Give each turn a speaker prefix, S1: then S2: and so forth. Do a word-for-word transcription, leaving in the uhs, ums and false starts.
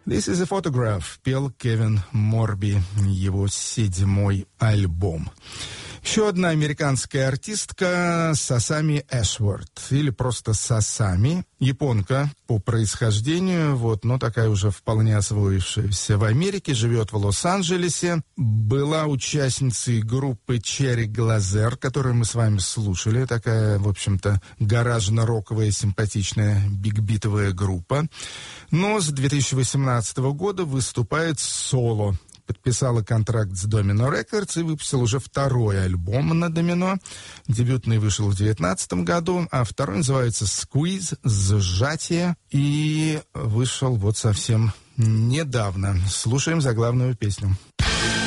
S1: This is a Photograph, пел Кевин Морби, его седьмой альбом. Еще одна американская артистка Сасами Эшворт, или просто Сасами, японка по происхождению, вот, но такая уже вполне освоившаяся в Америке, живет в Лос-Анджелесе, была участницей группы Cherry Glazerr, которую мы с вами слушали, такая, в общем-то, гаражно-роковая, симпатичная бигбитовая группа, но с две тысячи восемнадцатого года выступает соло. Подписала контракт с Domino Records и выпустила уже второй альбом на Domino. Дебютный вышел в две тысячи девятнадцатом году, а второй называется «Squeeze», «Сжатие», и вышел вот совсем недавно. Слушаем заглавную песню.